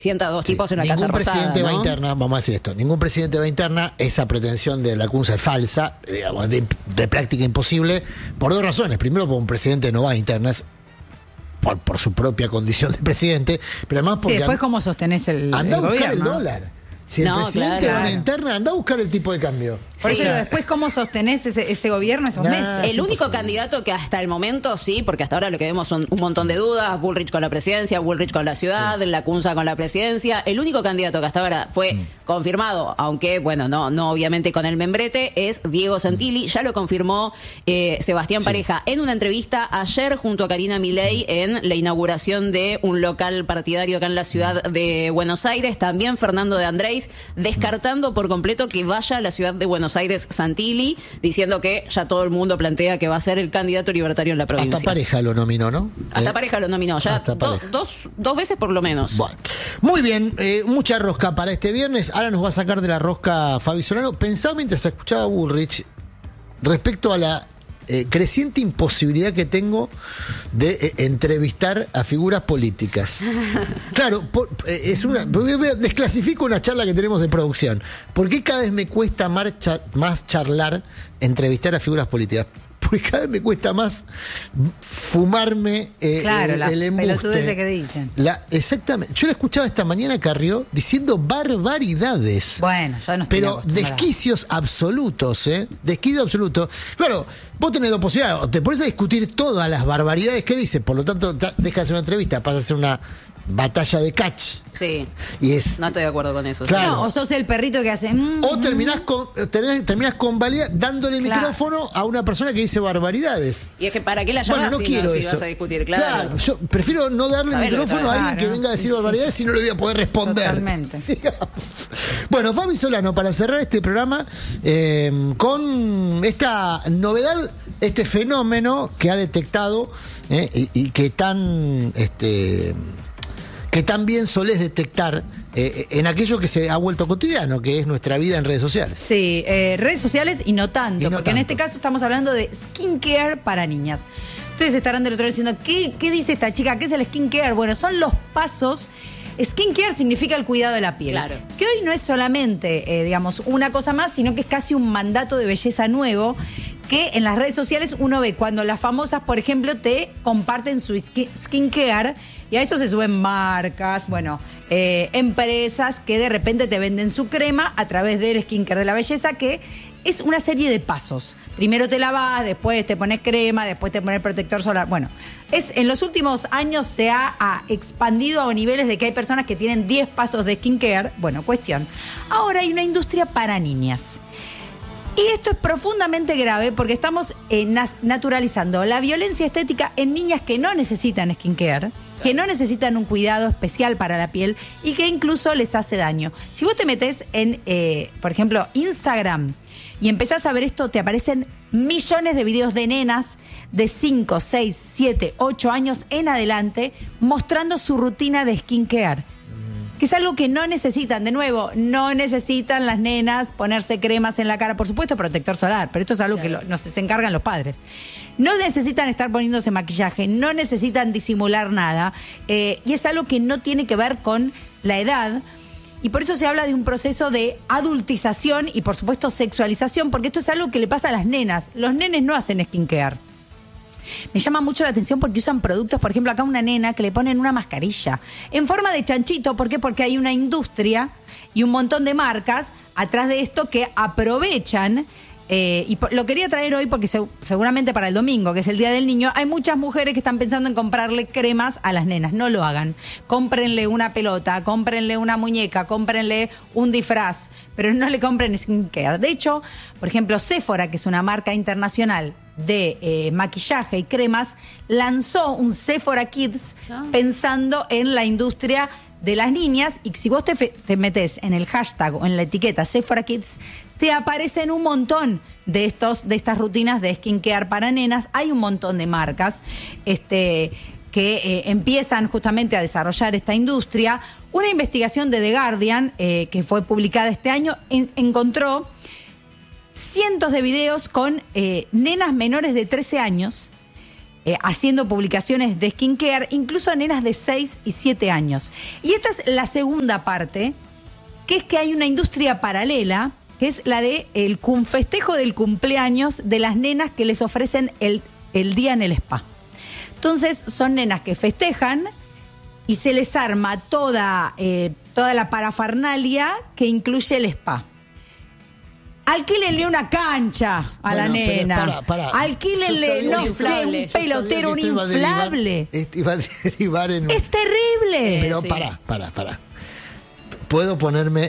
sienta a dos tipos en la Casa Ningún Rosada, presidente va ¿no? interna, vamos a decir esto, ningún presidente va interna, esa pretensión de la CUNSA es falsa, digamos, de práctica imposible, por dos razones. Primero, porque un presidente no va a internas por su propia condición de presidente, pero además porque... Sí, después cómo sostenés el anda a buscar gobierno. el dólar. Si el No, presidente claro. va a una interna, anda a buscar el tipo de cambio. Por eso, Sí. después cómo sostenés ese gobierno esos Nah. meses. El único imposible. candidato que hasta el momento sí, porque hasta ahora lo que vemos son un montón de dudas, Bullrich con la presidencia, Bullrich con la ciudad, la Cunza con la presidencia. El único candidato que hasta ahora fue confirmado, aunque bueno, no obviamente con el membrete, es Diego Santilli. Ya lo confirmó Sebastián Pareja en una entrevista ayer junto a Karina Milei en la inauguración de un local partidario acá en la ciudad de Buenos Aires. También Fernando de Andrés descartando por completo que vaya a la ciudad de Buenos Aires Santilli, diciendo que ya todo el mundo plantea que va a ser el candidato libertario en la provincia. Hasta Pareja lo nominó, ¿no? Hasta Pareja lo nominó, ya Hasta Pareja. dos veces por lo menos. Bueno. Muy bien, mucha rosca para este viernes. Ahora nos va a sacar de la rosca Fabi Solano. Pensaba mientras escuchaba a Bullrich respecto a la creciente imposibilidad que tengo de entrevistar a figuras políticas. Claro, desclasifico una charla que tenemos de producción. ¿Por qué cada vez me cuesta más charlar, entrevistar a figuras políticas? Porque cada vez me cuesta más fumarme Claro, las el embuste. pelotudeces que dicen. Exactamente. Yo la escuchaba esta mañana a Carrió diciendo barbaridades. Bueno, ya no estoy Pero acostumbrada. desquicios absolutos, ¿eh? Desquicio absoluto. Claro, vos tenés dos posibilidades. O te pones a discutir todas las barbaridades que dice, por lo tanto, deja de hacer una entrevista, pasa a ser una batalla de catch. Sí, Y es... no estoy de acuerdo con eso. Claro. No, o sos el perrito que hace... O terminás dándole Claro. micrófono a una persona que dice barbaridades. Y es que ¿para qué la llamás Bueno, no quiero si eso. vas a discutir? Claro. Yo prefiero no darle Sabés lo que micrófono a te alguien que Claro. venga a decir Sí. barbaridades si no le voy a poder responder. Totalmente. Digamos. Bueno, Fabi Solano, para cerrar este programa, con esta novedad, este fenómeno que ha detectado y que tan bien solés detectar en aquello que se ha vuelto cotidiano, que es nuestra vida en redes sociales. Sí, redes sociales y no tanto, Y no porque en tanto. este caso estamos hablando de skincare para niñas. Ustedes estarán del otro lado diciendo, ¿qué dice esta chica? ¿Qué es el skincare? Bueno, son los pasos. Skincare significa el cuidado de la piel. Claro. Que hoy no es solamente, digamos, una cosa más, sino que es casi un mandato de belleza nuevo que en las redes sociales uno ve cuando las famosas, por ejemplo, te comparten su skincare y a eso se suben marcas, bueno, empresas que de repente te venden su crema a través del skincare de la belleza, que es una serie de pasos. Primero te lavas, después te pones crema, después te pones protector solar. Bueno, en los últimos años se ha expandido a niveles de que hay personas que tienen 10 pasos de skincare. Bueno, cuestión. Ahora hay una industria para niñas. Y esto es profundamente grave porque estamos naturalizando la violencia estética en niñas que no necesitan skincare, que no necesitan un cuidado especial para la piel y que incluso les hace daño. Si vos te metés en, por ejemplo, Instagram y empezás a ver esto, te aparecen millones de videos de nenas de 5, 6, 7, 8 años en adelante mostrando su rutina de skincare. Que es algo que no necesitan, de nuevo, no necesitan las nenas ponerse cremas en la cara, por supuesto protector solar, pero esto es algo Claro. que se encargan los padres. No necesitan estar poniéndose maquillaje, no necesitan disimular nada, y es algo que no tiene que ver con la edad, y por eso se habla de un proceso de adultización y por supuesto sexualización, porque esto es algo que le pasa a las nenas. Los nenes no hacen skincare. Me llama mucho la atención porque usan productos, por ejemplo, acá una nena que le ponen una mascarilla en forma de chanchito. ¿Por qué? Porque hay una industria y un montón de marcas atrás de esto que aprovechan. Lo quería traer hoy porque seguramente para el domingo, que es el Día del Niño, hay muchas mujeres que están pensando en comprarle cremas a las nenas. No lo hagan. Cómprenle una pelota, cómprenle una muñeca, cómprenle un disfraz, pero no le compren skincare. De hecho, por ejemplo, Sephora, que es una marca internacional de maquillaje y cremas, lanzó un Sephora Kids pensando en la industria de las niñas, y si vos te metés en el hashtag o en la etiqueta Sephora Kids, te aparecen un montón de estas rutinas de skincare para nenas. Hay un montón de marcas que empiezan justamente a desarrollar esta industria. Una investigación de The Guardian, que fue publicada este año, encontró cientos de videos con nenas menores de 13 años haciendo publicaciones de skincare, incluso a nenas de 6 y 7 años. Y esta es la segunda parte, que es que hay una industria paralela, que es la de el festejo del cumpleaños de las nenas que les ofrecen el día en el spa. Entonces son nenas que festejan y se les arma toda la parafernalia que incluye el spa. Alquílenle una cancha a la nena. Alquílenle, no sé, un pelotero, un inflable. Iba a derivar en Es terrible. Pero sí. Pará. Puedo ponerme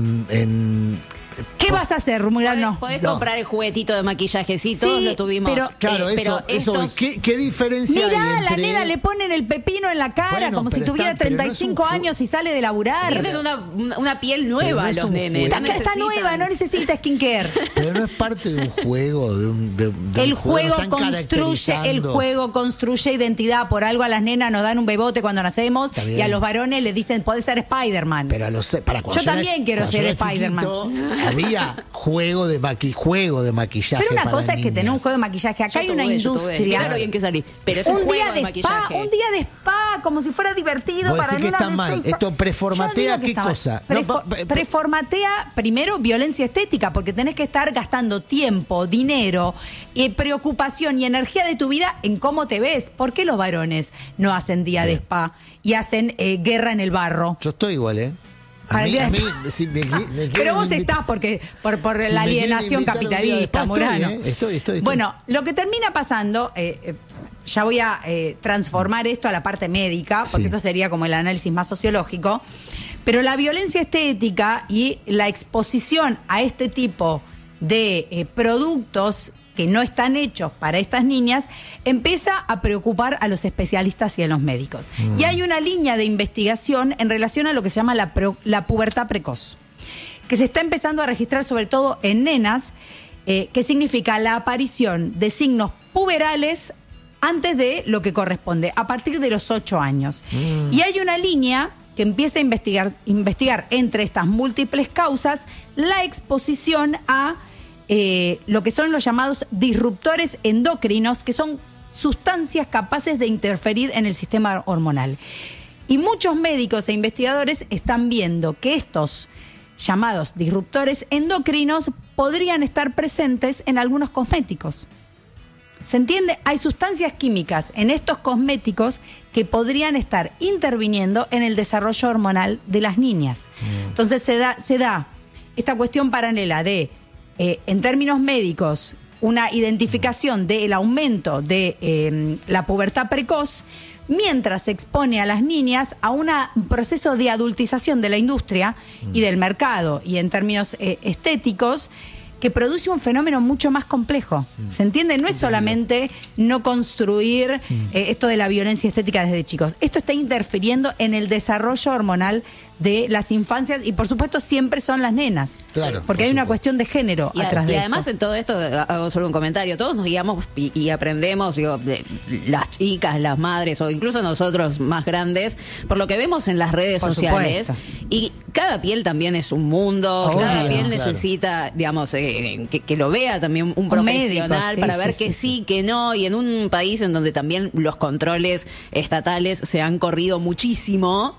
en ¿Qué vas a hacer, Rumurano? Podés No. comprar el juguetito de maquillaje, sí, Sí, todos lo tuvimos. pero- Claro, pero eso estos- ¿qué diferencia hay Mirá, a la entre... nena le ponen el pepino en la cara, Bueno, como si pero tuviera está- pero no es un 35 años y sale de laburar. Tienen una piel nueva no es los un nenes. juego. no Está nueva, necesitan. no necesita skincare. Pero no es parte de un juego, de un El no juego están construye, construye identidad. Por algo a las nenas nos dan un bebote cuando nacemos Está bien. y a los varones les dicen, podés ser Spider-Man. Pero cuando Yo también quiero cuando ser yo era Spider-Man. chiquito, había juego de maquillaje. Pero una para cosa es que niñas. tener un juego de maquillaje. Acá Yo hay tuve, una yo tuve. industria. Mirá lo bien que salí. Pero es un Un juego día de de spa, maquillaje. un día de spa, como si fuera divertido Vos para decís que nenas está de mal. 6 Esto preformatea, Yo digo que ¿qué está mal. cosa? No, Preformatea, primero, violencia estética, porque tenés que estar gastando tiempo, dinero, preocupación y energía de tu vida en cómo te ves. ¿Por qué los varones no hacen día de spa y hacen guerra en el barro? Yo estoy igual, ¿eh? Para el día de- si me Pero quieren vos invitar- estás porque por Si la me quieren alienación invitar un día de capitalista, spa, Murano. estoy. Bueno, lo que termina pasando, ya voy a transformar esto a la parte médica, porque Sí. esto sería como el análisis más sociológico, pero la violencia estética y la exposición a este tipo de productos que no están hechos para estas niñas, empieza a preocupar a los especialistas y a los médicos. Y hay una línea de investigación en relación a lo que se llama la pubertad precoz, que se está empezando a registrar sobre todo en nenas, que significa la aparición de signos puberales antes de lo que corresponde, a partir de los 8 años. Y hay una línea que empieza a investigar entre estas múltiples causas la exposición a lo que son los llamados disruptores endocrinos, que son sustancias capaces de interferir en el sistema hormonal. Y muchos médicos e investigadores están viendo que estos llamados disruptores endocrinos podrían estar presentes en algunos cosméticos. ¿Se entiende? Hay sustancias químicas en estos cosméticos que podrían estar interviniendo en el desarrollo hormonal de las niñas. Entonces se da esta cuestión paralela de, en términos médicos, una identificación del aumento de la pubertad precoz, mientras se expone a las niñas a un proceso de adultización de la industria y del mercado, y en términos estéticos, que produce un fenómeno mucho más complejo. ¿Se entiende? No es solamente no construir esto de la violencia estética desde chicos. Esto está interfiriendo en el desarrollo hormonal de las infancias y, por supuesto, siempre son las nenas. Claro, porque por hay una supuesto. cuestión de género atrás de y además esto. en todo esto, hago solo un comentario, todos nos guiamos y aprendemos, digo, las chicas, las madres o incluso nosotros más grandes, por lo que vemos en las redes Por sociales. supuesto. Y cada piel también es un mundo, Obvio, cada piel claro. necesita, digamos, que lo vea también un médico, profesional sí, para sí, ver sí, que sí. sí, que no, y en un país en donde también los controles estatales se han corrido muchísimo,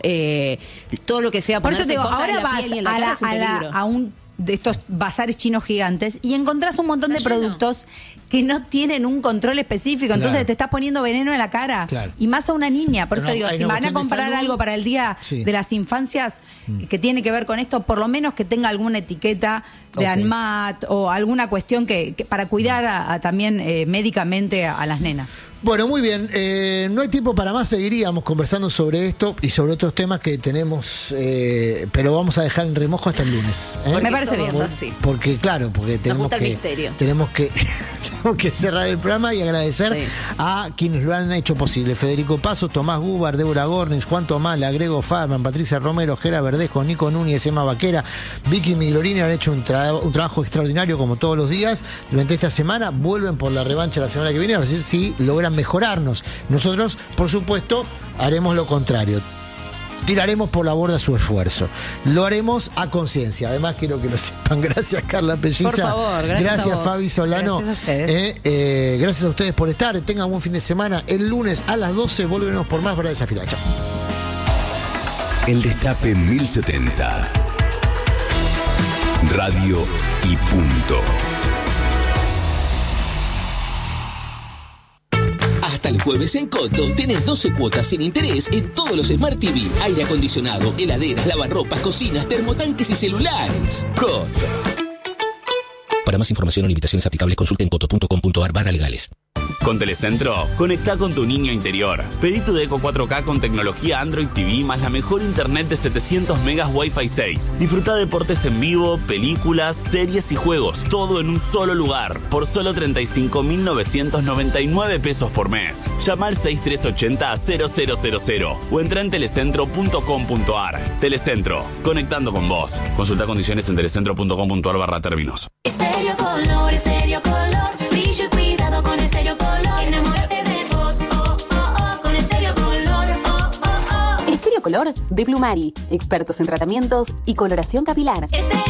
todo lo que sea Por eso ponerse te digo, cosas en ahora la vas piel y en la cara es un peligro. a un de estos bazares chinos gigantes y encontrás un montón de Está lleno. productos que no tienen un control específico, entonces Claro. te estás poniendo veneno en la cara. Claro. Y más a una niña. Por Pero eso no, digo, hay si una van a cuestión de comprar salud. algo para el Día Sí. de las Infancias que tiene que ver con esto, por lo menos que tenga alguna etiqueta de Ok. ANMAT o alguna cuestión que para cuidar también médicamente a las nenas. Bueno, muy bien. No hay tiempo para más. Seguiríamos conversando sobre esto y sobre otros temas que tenemos, pero vamos a dejar en remojo hasta el lunes. ¿eh? Porque Me parece bien. somos así. Porque, claro, porque tenemos gusta el que, misterio. tenemos que cerrar el programa y agradecer Sí. a quienes lo han hecho posible. Federico Paso, Tomás Gubar, Débora Gornes, Juan Tomás, Grego Farman, Patricia Romero, Gera Verdejo, Nico Núñez, Emma Vaquera, Vicky Miglorini han hecho un trabajo extraordinario como todos los días. Durante esta semana vuelven por la revancha la semana que viene a ver si logran mejorarnos. Nosotros, por supuesto, haremos lo contrario. tiraremos por la borda su esfuerzo. Lo haremos a conciencia. Además, quiero que lo sepan. Gracias, Carla Pelliza. Por favor, gracias a vos. Fabi Solano. Gracias a ustedes. Gracias a ustedes por estar. Tengan buen fin de semana. El lunes a las 12 volveremos por más Verdades Afiladas. Chao. El Destape 1070. Radio y punto. Hasta el jueves en Coto tenés 12 cuotas sin interés en todos los Smart TV, aire acondicionado, heladeras, lavarropas, cocinas, termotanques y celulares. Coto. Para más información o limitaciones aplicables, consulten coto.com.ar/legales. Con Telecentro, conectá con tu niño interior. Pedí tu Deco 4K con tecnología Android TV más la mejor internet de 700 megas Wi-Fi 6. Disfruta deportes en vivo, películas, series y juegos, todo en un solo lugar, por solo 35.999 pesos por mes. Llama al 6380-0000 o entra en telecentro.com.ar. Telecentro, conectando con vos. Consulta condiciones en telecentro.com.ar/términos. Estéreo Color, Estéreo Color, brillo y cuidado con Estéreo Color. Enamórate de vos, oh, oh, oh, con Estéreo Color, oh, oh, oh. Estéreo Color de Plumari, expertos en tratamientos y coloración capilar. Estéreo